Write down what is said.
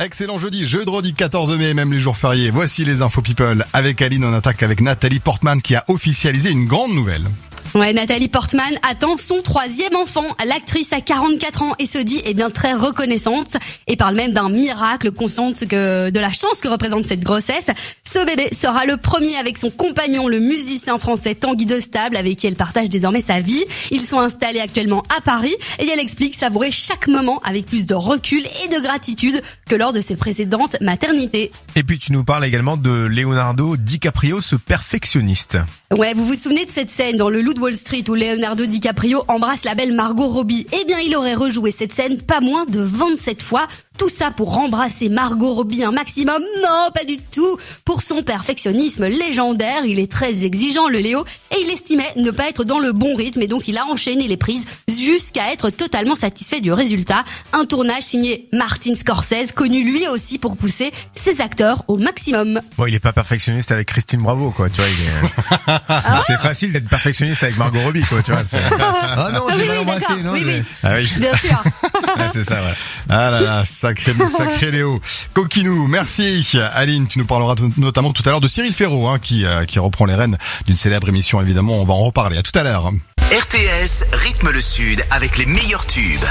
Excellent jeudi 14 mai, même les jours fériés. Voici les infos people avec Aline. On attaque avec Nathalie Portman qui a officialisé une grande nouvelle. Ouais, Nathalie Portman attend son 3e enfant. L'actrice a 44 ans et se dit très reconnaissante et parle même d'un miracle, consciente de la chance que représente cette grossesse. Ce bébé sera le premier avec son compagnon, le musicien français Tanguy Dostable, avec qui elle partage désormais sa vie. Ils sont installés actuellement à Paris et elle explique savourer chaque moment avec plus de recul et de gratitude que lors de ses précédentes maternités. Et puis tu nous parles également de Leonardo DiCaprio, ce perfectionniste. Ouais, vous vous souvenez de cette scène dans Le Loup de Wall Street où Leonardo DiCaprio embrasse la belle Margot Robbie? Il aurait rejoué cette scène pas moins de 27 fois. Tout ça pour embrasser Margot Robbie un maximum? Non, pas du tout. Pour son perfectionnisme légendaire, il est très exigeant, le Léo, et il estimait ne pas être dans le bon rythme, et donc il a enchaîné les prises jusqu'à être totalement satisfait du résultat. Un tournage signé Martin Scorsese, connu lui aussi pour pousser ses acteurs au maximum. Bon, il est pas perfectionniste avec Christine Bravo, quoi, tu vois, c'est facile d'être perfectionniste avec Margot Robbie, quoi, tu vois, ah non, je vais mal embrasser, non, oui. Ah oui. Bien sûr. Ouais, c'est ça, ouais. Ah là là, sacré Léo. Coquinou, merci. Aline, tu nous parleras notamment tout à l'heure de Cyril Ferraud, qui reprend les rênes d'une célèbre émission, évidemment, on va en reparler. À tout à l'heure. RTS rythme le Sud avec les meilleurs tubes.